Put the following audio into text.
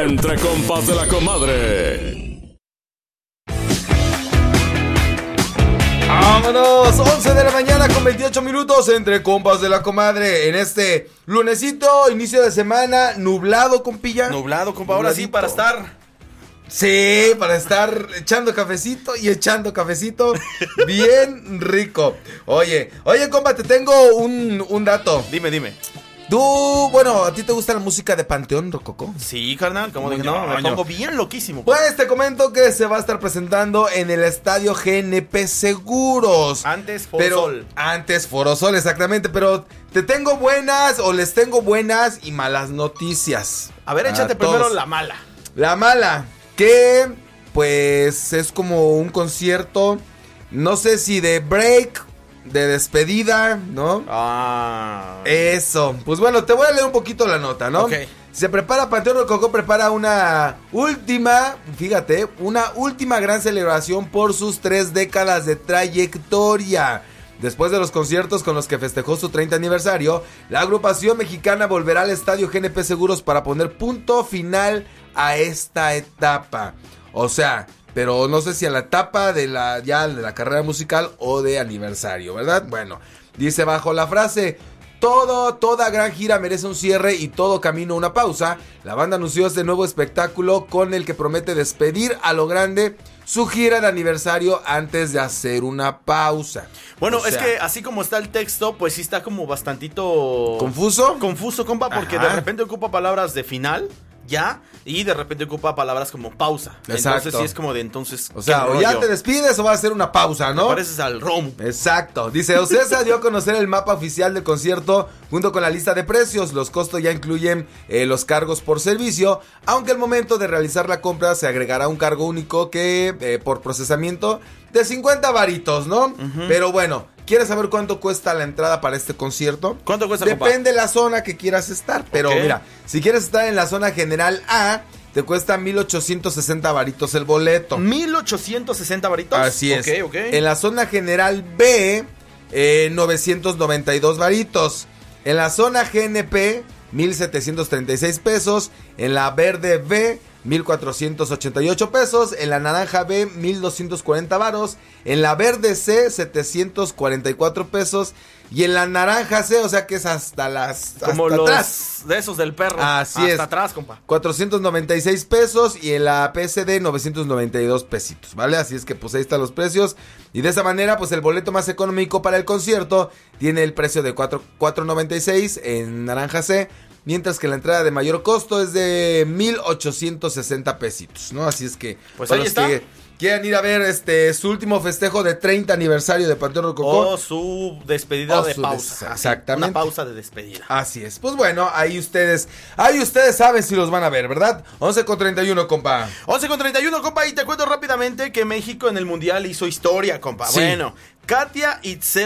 Entre compas de la comadre. ¡Vámonos! 11 de la mañana con 28 minutos entre compas de la comadre. En este lunesito, inicio de semana, nublado, compilla. Nublado, compa. Ahora sí, para estar... Sí, para estar echando cafecito y echando cafecito bien rico. Oye, compa, te tengo un dato. Dime. Tú, bueno, ¿a ti te gusta la música de Panteón Rococó? Sí, carnal, como dije, no, me pongo bien loquísimo. Pues te comento que se va a estar presentando en el estadio GNP Seguros. Antes Forosol. Antes Forosol, exactamente, pero te tengo buenas o les tengo buenas y malas noticias. A ver, échate primero la mala. La mala, que pues es como un concierto, no sé si de break, de despedida, ¿no? Eso. Pues bueno, te voy a leer un poquito la nota, ¿no? Ok. Se prepara, Panteón Rococó prepara una última gran celebración por sus 3 décadas de trayectoria. Después de los conciertos con los que festejó su 30 aniversario, la agrupación mexicana volverá al estadio GNP Seguros para poner punto final a esta etapa. O sea, pero no sé si a la etapa de la carrera musical o de aniversario, ¿verdad? Bueno, dice bajo la frase: toda gran gira merece un cierre y todo camino una pausa. La banda anunció este nuevo espectáculo con el que promete despedir a lo grande su gira de aniversario antes de hacer una pausa. Bueno, es que así como está el texto, pues sí está como bastantito... ¿Confuso? Confuso, compa, porque de repente ocupa palabras de final, ya, y de repente ocupa palabras como pausa. Exacto. Entonces sí es como de entonces... O sea, o ya te despides o va a hacer una pausa, ¿no? Te pareces al Romo. Exacto. Dice, Ocesa dio a conocer el mapa oficial del concierto junto con la lista de precios. Los costos ya incluyen los cargos por servicio, aunque al momento de realizar la compra se agregará un cargo único que por procesamiento de 50 varitos, ¿no? Pero bueno, ¿quieres saber cuánto cuesta la entrada para este concierto? ¿Cuánto cuesta, Depende de la zona que quieras estar, pero mira, si quieres estar en la zona general A, te cuesta 1,860 varitos el boleto. 1,860 varitos. Así es. Ok. En la zona general B, 992 varitos. En la zona GNP, 1,736 pesos. En la verde B, 1,488 pesos. En la naranja B, 1,240 varos. En la verde C, 744 pesos. Y en la naranja C, o sea que es hasta como hasta los atrás. de esos del perro. Así hasta es. atrás, compa. 496 pesos. Y en la PSD, 992 pesitos, ¿vale? Así es que pues ahí están los precios. Y de esa manera, pues el boleto más económico para el concierto tiene el precio de 496 en naranja C. Mientras que la entrada de mayor costo es de 1,860 pesitos, ¿no? Así es que pues para ahí los está. que quieran ir a ver su último festejo de 30 aniversario de Panteón Rococó. O su despedida de pausa. Exactamente. Una pausa de despedida. Así es. Pues bueno, ahí ustedes saben si los van a ver, ¿verdad? 11:31, compa. 11:31, compa, y te cuento rápidamente que México en el Mundial hizo historia, compa. Sí. Bueno, Katia Itzel